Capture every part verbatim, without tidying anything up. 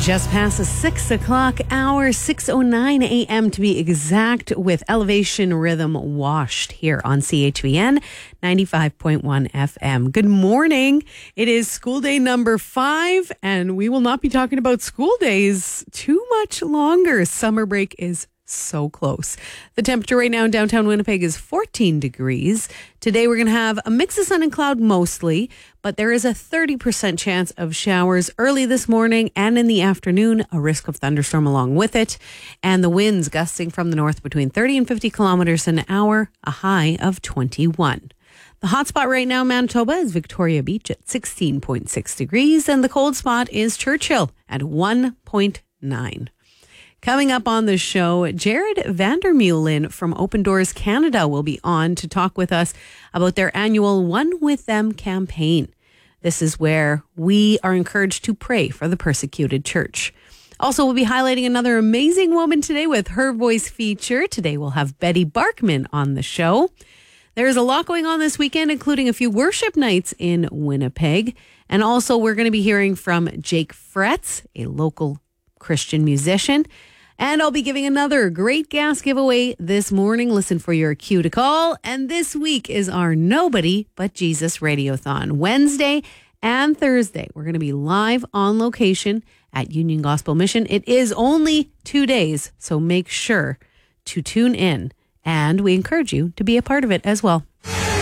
Just past the six o'clock hour, six oh nine a.m. to be exact, with Elevation Rhythm washed here on C H V N ninety-five point one F M. Good morning. It is school day number five, and we will not be talking about school days too much longer. Summer break is so close. The temperature right now in downtown Winnipeg is fourteen degrees. Today we're going to have a mix of sun and cloud mostly, but there is a thirty percent chance of showers early this morning and in the afternoon, a risk of thunderstorm along with it, and the winds gusting from the north between thirty and fifty kilometers an hour, a high of twenty-one. The hot spot right now in Manitoba is Victoria Beach at sixteen point six degrees, and the cold spot is Churchill at one point nine. Coming up on the show, Jared Vandermeulen from Open Doors Canada will be on to talk with us about their annual One With Them campaign. This is where we are encouraged to pray for the persecuted church. Also, we'll be highlighting another amazing woman today with Her Voice feature. Today we'll have Betty Barkman on the show. There's a lot going on this weekend, including a few worship nights in Winnipeg. And also, we're going to be hearing from Jake Fretz, a local Christian musician. And I'll be giving another great gas giveaway this morning. Listen for your cue to call. And this week is our Nobody But Jesus Radiothon. Wednesday and Thursday, we're going to be live on location at Union Gospel Mission. It is only two days, so make sure to tune in. And we encourage you to be a part of it as well.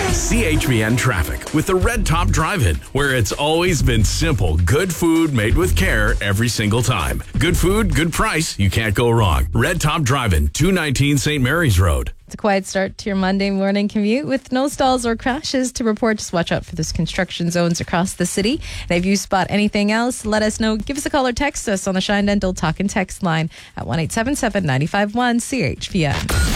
C H V N Traffic with the Red Top Drive-In, where it's always been simple. Good food made with care every single time. Good food, good price. You can't go wrong. Red Top Drive-In, two nineteen Saint Mary's Road. It's a quiet start to your Monday morning commute with no stalls or crashes to report. Just watch out for those construction zones across the city. And if you spot anything else, let us know. Give us a call or text us on the Shine Dental Talk and Text line at one eight seven seven, nine five one, C H V N.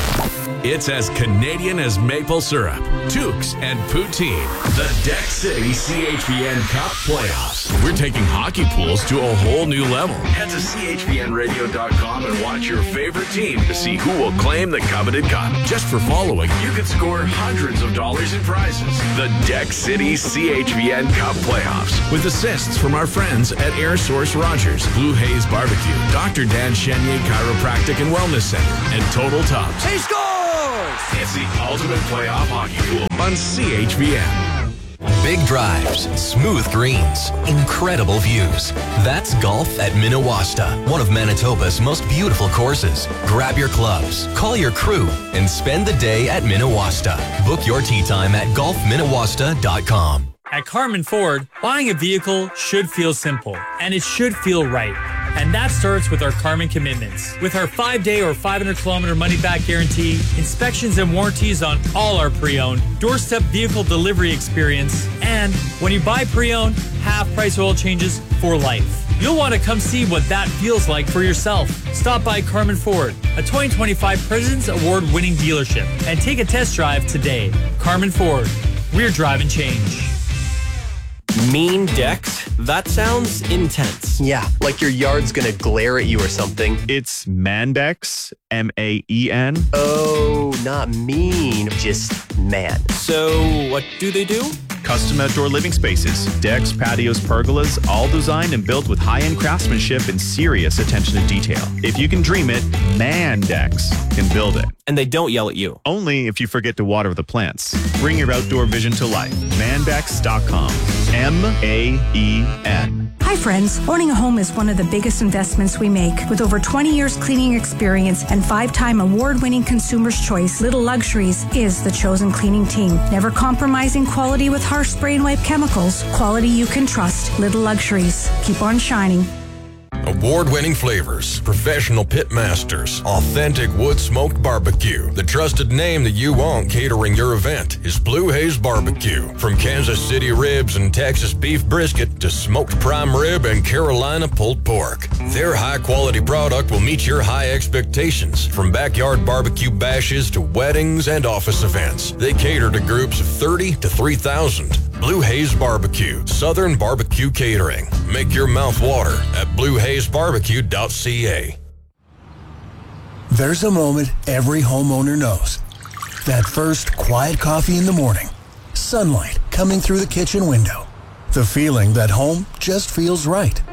It's as Canadian as maple syrup, toques, and poutine. The Deck City C H V N Cup Playoffs. We're taking hockey pools to a whole new level. Head to C H V N radio dot com and watch your favorite team to see who will claim the coveted cup. Just for following, you can score hundreds of dollars in prizes. The Deck City C H V N Cup Playoffs. With assists from our friends at Air Source Rogers, Blue Haze Barbecue, Doctor Dan Chenier Chiropractic and Wellness Center, and Total Tubs. He scores! It's the ultimate playoff hockey pool on C H V N. Big drives, smooth greens, incredible views. That's golf at Minnewasta, one of Manitoba's most beautiful courses. Grab your clubs, call your crew, and spend the day at Minnewasta. Book your tee time at golf minnewasta dot com. At Carman Ford, buying a vehicle should feel simple, and it should feel right. And that starts with our Carman commitments. With our five-day or five hundred kilometer money-back guarantee, inspections and warranties on all our pre-owned, doorstep vehicle delivery experience, and when you buy pre-owned, half-price oil changes for life. You'll want to come see what that feels like for yourself. Stop by Carman Ford, a twenty twenty-five President's Award-winning dealership, and take a test drive today. Carman Ford, we're driving change. Mean decks? That sounds intense. Yeah, like your yard's gonna glare at you or something. It's Mandex, M A E N. Oh, not mean, just man. So, what do they do? Custom outdoor living spaces, decks, patios, pergolas, all designed and built with high-end craftsmanship and serious attention to detail. If you can dream it, Mandex can build it. And they don't yell at you. Only if you forget to water the plants. Bring your outdoor vision to life. Mandex dot com. M A E N. Hi friends, owning a home is one of the biggest investments we make. With over twenty years cleaning experience and five-time award-winning Consumer's Choice, Little Luxuries is the chosen cleaning team. Never compromising quality with harsh spray and wipe chemicals. Quality you can trust. Little Luxuries. Keep on shining. Award-winning flavors, professional pit masters, authentic wood-smoked barbecue. The trusted name that you want catering your event is Blue Haze Barbecue. From Kansas City ribs and Texas beef brisket to smoked prime rib and Carolina pulled pork. Their high-quality product will meet your high expectations. From backyard barbecue bashes to weddings and office events, they cater to groups of thirty to three thousand. Blue Haze Barbecue, Southern Barbecue Catering. Make your mouth water at blue haze barbecue dot c a. There's a moment every homeowner knows. That first quiet coffee in the morning. Sunlight coming through the kitchen window. The feeling that home just feels right.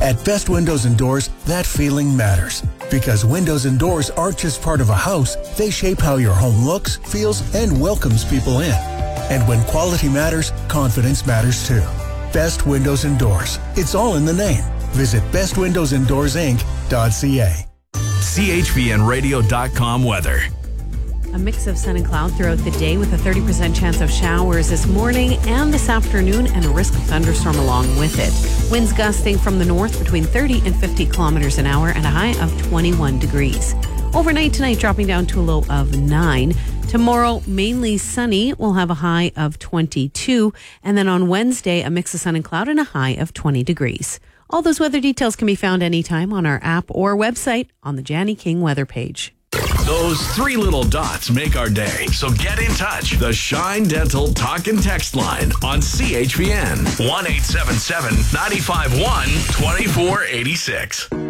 At Best Windows and Doors, that feeling matters. Because windows and doors aren't just part of a house, they shape how your home looks, feels, and welcomes people in. And when quality matters, confidence matters too. Best Windows and Doors. It's all in the name. Visit best windows and doors inc dot c a. C H V N radio dot com weather. A mix of sun and cloud throughout the day with a thirty percent chance of showers this morning and this afternoon and a risk of thunderstorm along with it. Winds gusting from the north between thirty and fifty kilometers an hour and a high of twenty-one degrees. Overnight tonight dropping down to a low of nine. Tomorrow, mainly sunny. We'll have a high of twenty-two. And then on Wednesday, a mix of sun and cloud and a high of twenty degrees. All those weather details can be found anytime on our app or website on the Janny King weather page. Those three little dots make our day. So get in touch. The Shine Dental Talk and Text line on C H V N. one eight seven seven, nine five one, two four eight six.